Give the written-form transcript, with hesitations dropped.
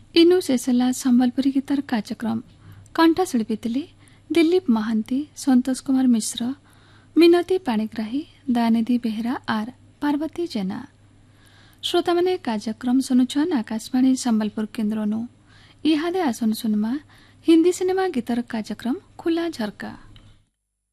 इनु शेषला संबलपुरी गीतर कार्यक्रम कंठशिल्पी थिले दिलीप महांती, संतोष कुमार मिश्र, मिनती पाणिग्राही, दयानिधि बेहेरा आर पार्वती जेना। श्रोता माने कार्यक्रम सुनुछन आकाशवाणी संबलपुर केन्द्रनु। इहादे आसन सुनमा हिंदी सिनेमा गीतर कार्यक्रम खुला झरका।